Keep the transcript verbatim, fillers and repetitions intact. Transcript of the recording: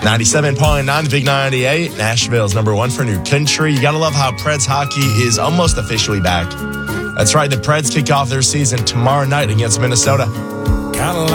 ninety-seven point nine, the Big ninety-eight. Nashville's number one for new country. You got to love how Preds hockey is almost officially back. That's right, the Preds kick off their season tomorrow night against Minnesota.